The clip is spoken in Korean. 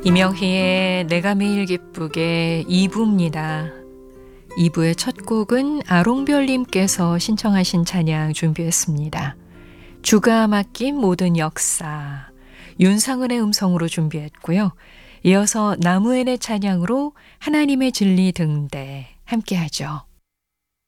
이명희의 내가 매일 기쁘게 2부입니다. 2부의 첫 곡은 아롱별님께서 신청하신 찬양 준비했습니다. 주가 맡긴 모든 역사, 윤상은의 음성으로 준비했고요. 이어서 나무엔의 찬양으로 하나님의 진리 등대 함께하죠.